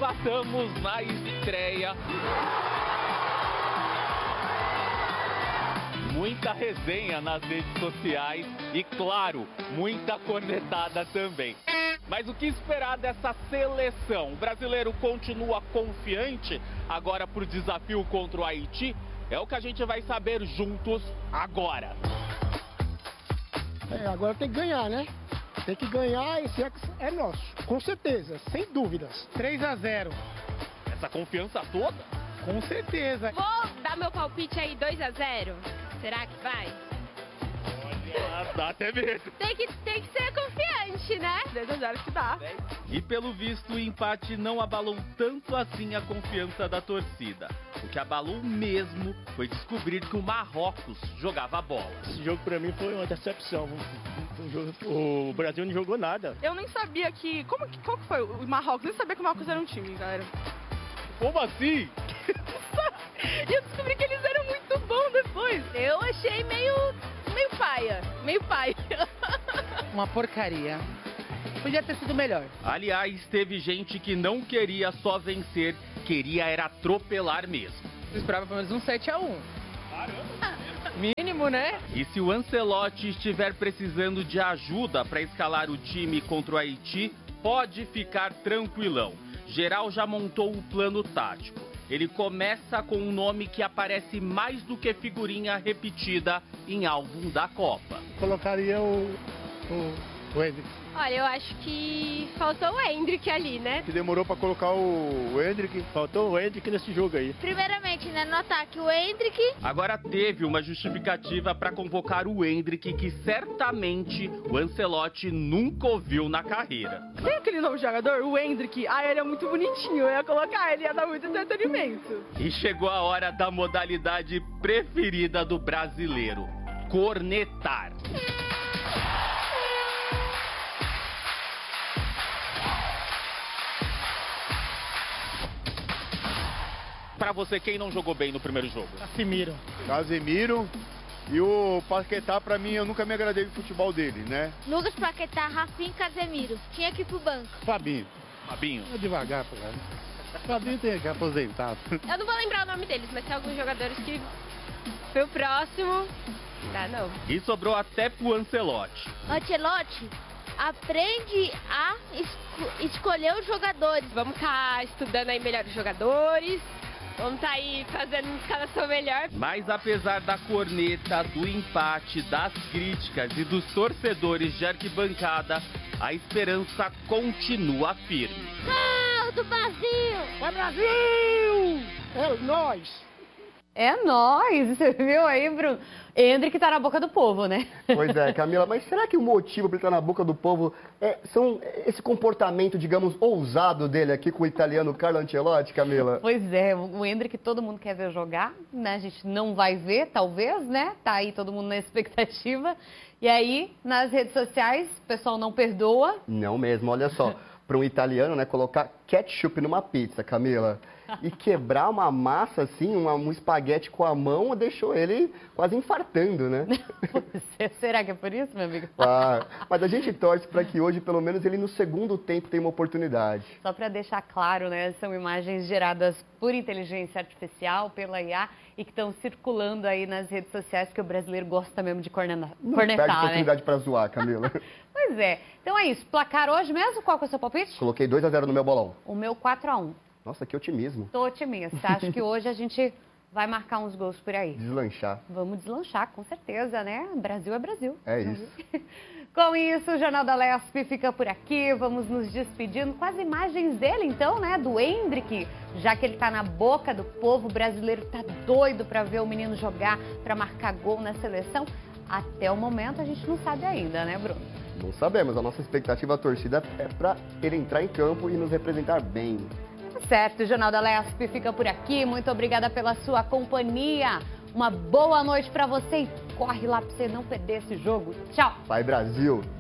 empatamos na estreia. Muita resenha nas redes sociais e, claro, muita cornetada também. Mas o que esperar dessa seleção? O brasileiro continua confiante agora para o desafio contra o Haiti? É o que a gente vai saber juntos agora. Agora tem que ganhar, né? Tem que ganhar, esse é nosso, com certeza, sem dúvidas. 3-0. Essa confiança toda? Com certeza. Vou dar meu palpite aí, 2-0. Será que vai? Olha, dá até medo. Tem que ser confiante, né? 2-0 que dá. E pelo visto, o empate não abalou tanto assim a confiança da torcida. O que abalou mesmo foi descobrir que o Marrocos jogava bola. Esse jogo pra mim foi uma decepção. O Brasil não jogou nada. Eu nem sabia que... Qual que foi o Marrocos? Nem sabia que o Marrocos era um time, galera. Como assim? E eu descobri que eles eram muito bons depois. Eu achei meio paia. Meio paia. Uma porcaria. Podia ter sido melhor. Aliás, teve gente que não queria só vencer, queria era atropelar mesmo. Eu esperava pelo menos um 7-1. Mínimo, né? E se o Ancelotti estiver precisando de ajuda para escalar o time contra o Haiti, pode ficar tranquilão. Geral já montou o plano tático. Ele começa com um nome que aparece mais do que figurinha repetida em álbum da Copa. Colocaria o Hendrick. Olha, eu acho que faltou o Hendrick ali, né? Que demorou para colocar o Hendrick. Faltou o Hendrick nesse jogo aí. Primeiramente, né, no ataque o Hendrick. Agora teve uma justificativa para convocar o Hendrick que certamente o Ancelotti nunca ouviu na carreira. Tem aquele novo jogador, o Hendrick. Ele é muito bonitinho. Eu ia colocar ele, ia dar muito entretenimento. E chegou a hora da modalidade preferida do brasileiro: cornetar. Pra você, quem não jogou bem no primeiro jogo? Casemiro. E o Paquetá, pra mim, eu nunca me agradei do futebol dele, né? Lucas Paquetá, Rafinha e Casemiro. Tinha que ir pro banco. Fabinho. Fabinho. É devagar, cara. Fabinho tem que aposentar. Eu não vou lembrar o nome deles, mas tem alguns jogadores que foi o próximo. Não. E sobrou até pro Ancelotti. Ancelotti, aprende a escolher os jogadores. Vamos estar estudando aí melhor os jogadores. Vamos estar aí fazendo uma escalação melhor. Mas apesar da corneta, do empate, das críticas e dos torcedores de arquibancada, a esperança continua firme. Gol do Brasil! Vai Brasil! É nós! É nóis, você viu aí, Bruno? Hendrick tá na boca do povo, né? Pois é, Camila, mas será que o motivo para ele estar na boca do povo são esse comportamento, digamos, ousado dele aqui com o italiano Carlo Ancelotti, Camila? Pois é, o Hendrick todo mundo quer ver jogar, né? A gente não vai ver, talvez, né? Tá aí todo mundo na expectativa. E aí, nas redes sociais, o pessoal não perdoa. Não mesmo, olha só, para um italiano, né, colocar ketchup numa pizza, Camila, e quebrar uma massa assim, um espaguete com a mão, deixou ele quase infartando, né? Será que é por isso, meu amigo? Ah, mas a gente torce para que hoje, pelo menos, ele no segundo tempo tenha uma oportunidade. Só para deixar claro, né, são imagens geradas por inteligência artificial, pela IA, e que estão circulando aí nas redes sociais, que o brasileiro gosta mesmo de cornetar, Perde né? oportunidade para zoar, Camila. Pois é. Então é isso. Placar hoje mesmo? Qual que é o seu palpite? Coloquei 2-0 no meu bolão. O meu 4-1. Nossa, que otimismo. Tô otimista. Acho que hoje a gente vai marcar uns gols por aí. Deslanchar. Vamos deslanchar, com certeza, né? Brasil é Brasil. É isso. Com isso, o Jornal da Lesp fica por aqui. Vamos nos despedindo com as imagens dele, então, né? Do Hendrick. Já que ele tá na boca do povo brasileiro, tá doido para ver o menino jogar, para marcar gol na seleção. Até o momento a gente não sabe ainda, né, Bruno? Não sabemos. A nossa expectativa, a torcida, é para ele entrar em campo e nos representar bem. Certo, o Jornal da Lesp fica por aqui. Muito obrigada pela sua companhia. Uma boa noite para você e corre lá para você não perder esse jogo. Tchau. Vai, Brasil!